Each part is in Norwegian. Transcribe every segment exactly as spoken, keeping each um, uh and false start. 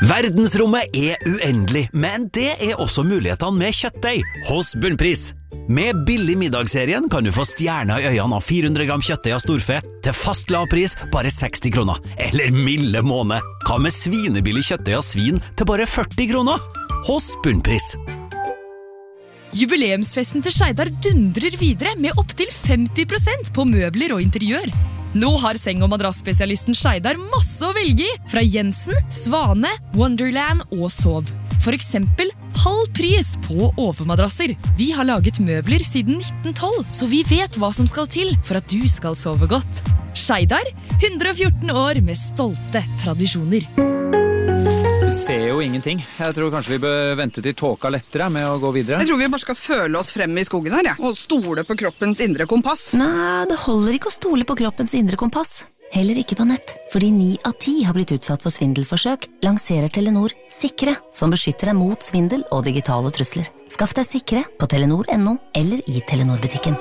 Verdensrommet er uendelig, men det er også mulighetene med kjøttdeig hos Bunnpris. Med billig middagsserien kan du få stjerner i øynene av fire hundre gram kjøttdeig av storfe til fast lav pris bare seksti kroner. Eller milde måned. Hva med svinebillig kjøttdeig av svin til bare førti kroner? Hos Bunnpris. Jubileumsfesten til Skeidar dundrer videre med opp til femti prosent på møbler og interiør. Nå har seng- og madrassspesialisten Skeidar masse å velge i, fra Jensen, Svane, Wonderland og Sov. For eksempel halv pris på overmadrasser. Vi har laget møbler siden nitten tolv, så vi vet hva som skal til for at du skal sove godt. Skeidar, hundre og fjorten år med stolte tradisjoner. Vi ser jo ingenting. Jeg tror kanskje vi bør vente til tåka lettere med å gå videre. Jeg tror vi bare skal føle oss frem i skogen her, ja. Og stole på kroppens indre kompass. Nei, det holder ikke å stole på kroppens indre kompass. Heller ikke på nett, fordi ni av ti har blitt utsatt for svindelforsøk, lanserer Telenor Sikre, som beskytter deg mot svindel og digitale trusler. Skaff deg Sikre på telenor punktum no eller i Telenor-butikken.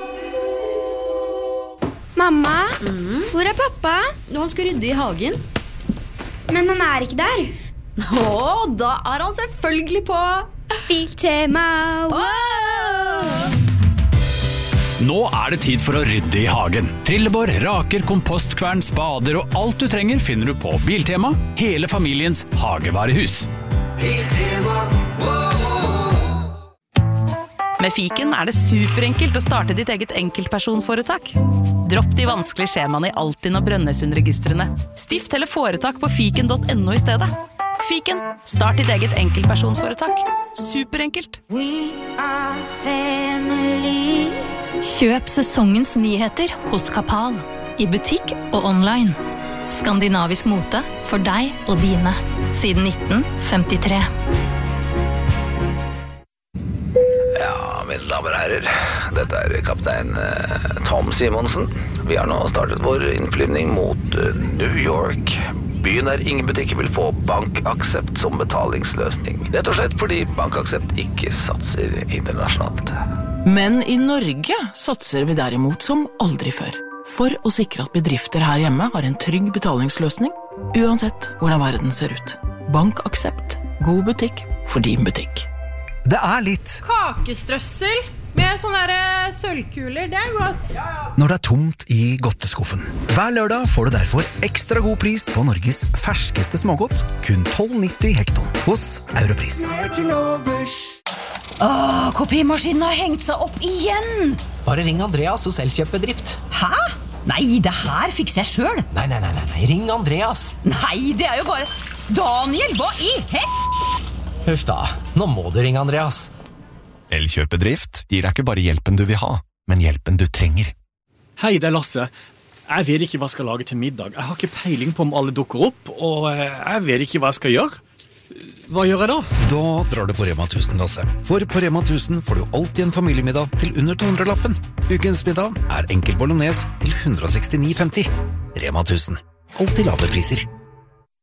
Mamma, Mm. hvor er pappa? Han skal rydde i hagen. Men han er ikke der. Å, da er han selvfølgelig på Biltema. Wow! Nå er det tid for å rydde i hagen. Trillebår, raker, kompostkvern, spader og alt du trenger finner du på Biltema, hele familiens hagevarehus. Biltema, Med Fiken er det superenkelt å starte ditt eget enkeltpersonforetak. Dropp de vanskelige skjemaene i Altinn og Brønnøysundregistrene. Stift eller foretak på fiken punktum no i stedet. Fiken, start ditt eget enkeltpersonforetak. Superenkelt. We are family. Kjøp sesongens nyheter hos Kapal, i butikk og online. Skandinavisk mote for deg og dine, siden nitten femtitre. Ja, mine damer og herrer, dette er kaptein eh, Tom Simonsen. Vi har nå startet vår innflyvning mot eh, New York. Byen der ingen butikker vil få BankAksept som betalingsløsning. Rett og slett fordi BankAksept ikke satser internasjonalt. Men i Norge satser vi derimot som aldri før. For å sikre at bedrifter her hjemme har en trygg betalingsløsning, uansett hvordan verden ser ut. BankAksept. God butikk for din butikk. Det er litt kakestrøssel med sånne der sølvkuler, det er godt. når det er tomt i godteskuffen. Hver lørdag får du derfor ekstra god pris på Norges ferskeste smågodt, kun tolv nitti hekton hos Europris. Åh, kopimaskinen har hengt seg opp igjen! Bare ring Andreas hos Elkjøp-bedrift. Hæ? Nei, det her fikser jeg selv. Nei, nei, nei, nei, ring Andreas. Nei, det er jo bare... Daniel, hva i hel... Huff da, nå må du ringe Andreas. Elkjøp-bedrift gir deg ikke bare hjelpen du vil ha, men hjelpen du trenger. Hei, det er Lasse. Jeg vet ikke hva jeg skal lage til middag. Jeg har ikke peiling på om alle dukker opp, og jeg vet ikke hva jeg skal gjøre. Hva gjør jeg da? Da drar du på Rema tusen, Lasse. For på Rema tusen får du alltid en familiemiddag til under to hundre lappen. Ukens middag er enkel bolognese til hundre og sekstini femti. Rema tusen. Alltid lave priser.